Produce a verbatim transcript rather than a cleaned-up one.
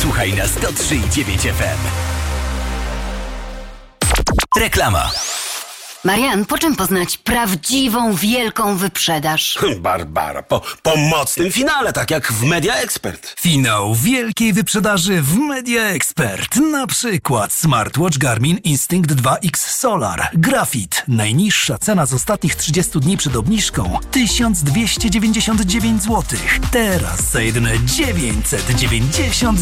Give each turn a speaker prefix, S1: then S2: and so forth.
S1: Słuchaj na sto trzy i dziewięć F M. Reklama.
S2: Marian, po czym poznać prawdziwą, wielką wyprzedaż?
S3: Barbara, po, po mocnym finale, tak jak w Media Expert.
S4: Finał wielkiej wyprzedaży w Media Expert. Na przykład smartwatch Garmin Instinct dwa X Solar. Grafit. Najniższa cena z ostatnich trzydziestu dni przed obniżką tysiąc dwieście dziewięćdziesiąt dziewięć złotych. Teraz za jedyne dziewięćset dziewięćdziesiąt